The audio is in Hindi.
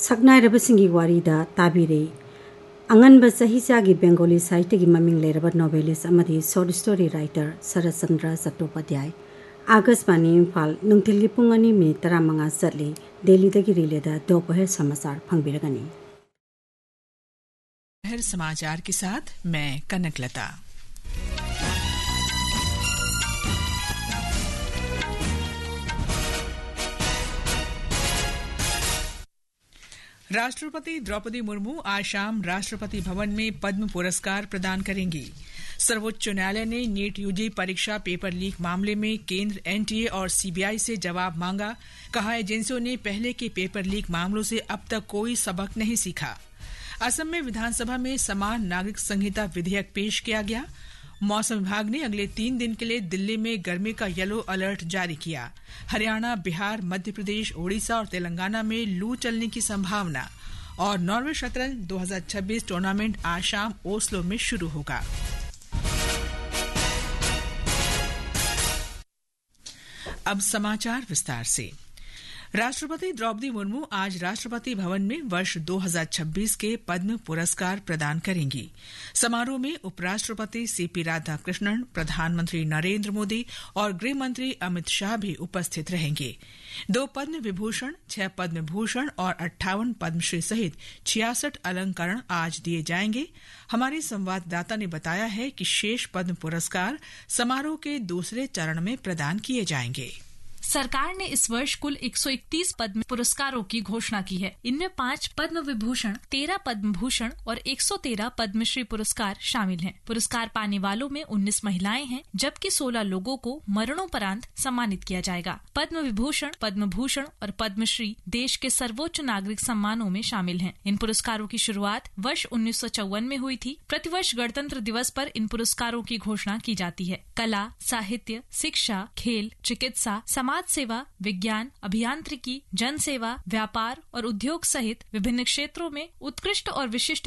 सक्नाइरबसिंगी वारीदा ताबिरे अंगनब चहिचागी बेंगोली साहित्य की ममिंग लेरब नोवेलिस्ट अमदी शॉर्ट स्टोरी राइटर शरद चंद्र चट्टोपाध्याय आकाशवाणी इम्फाल नुंथिलगी पुंग 2 मिनिट 15 चटली दिल्लीदगी रिलेदा दोपहर समाचार फंगबिरगनी। दोपहर समाचार के साथ मैं कनकलता। राष्ट्रपति द्रौपदी मुर्मू आज शाम राष्ट्रपति भवन में पद्म पुरस्कार प्रदान करेंगी। सर्वोच्च न्यायालय ने नीट यूजी परीक्षा पेपर लीक मामले में केंद्र, एनटीए और सीबीआई से जवाब मांगा। कहा एजेंसियों ने पहले के पेपर लीक मामलों से अब तक कोई सबक नहीं सीखा। असम में विधानसभा में समान नागरिक संहिता विधेयक पेश किया गया। मौसम विभाग ने अगले 3 दिन के लिए दिल्ली में गर्मी का येलो अलर्ट जारी किया। हरियाणा, बिहार, मध्य प्रदेश, ओडिशा और तेलंगाना में लू चलने की संभावना। और नॉर्वे शतरंज 2026 टूर्नामेंट आज शाम ओस्लो में शुरू होगा। अब समाचार विस्तार से। राष्ट्रपति द्रौपदी मुर्मू आज राष्ट्रपति भवन में वर्ष 2026 के पद्म पुरस्कार प्रदान करेंगी। समारोह में उपराष्ट्रपति सीपी राधाकृष्णन, प्रधानमंत्री नरेंद्र मोदी और गृह मंत्री अमित शाह भी उपस्थित रहेंगे। 2 पद्म विभूषण, 6 पद्म भूषण और 58 पद्मश्री सहित 66 अलंकरण आज दिए जाएंगे। हमारे संवाददाता ने बताया है कि शेष पद्म पुरस्कार समारोह के दूसरे चरण में प्रदान किए जाएंगे। सरकार ने इस वर्ष कुल 131 पद्म पुरस्कारों की घोषणा की है। इनमें 5 पद्म विभूषण, 13 पद्म भूषण और 113 पद्मश्री पुरस्कार शामिल हैं। पुरस्कार पाने वालों में 19 महिलाएं हैं, जबकि 16 लोगों को मरणोपरांत सम्मानित किया जाएगा। पद्म विभूषण, पद्म भूषण और पद्मश्री देश के सर्वोच्च नागरिक सम्मानों में शामिल हैं। इन पुरस्कारों की शुरुआत वर्ष 1954 में हुई थी। प्रतिवर्ष गणतंत्र दिवस पर इन पुरस्कारों की घोषणा की जाती है। कला, साहित्य, शिक्षा, खेल, चिकित्सा, समाज सेवा, विज्ञान, अभियांत्रिकी, जन सेवा, व्यापार और उद्योग सहित विभिन्न क्षेत्रों में उत्कृष्ट और विशिष्ट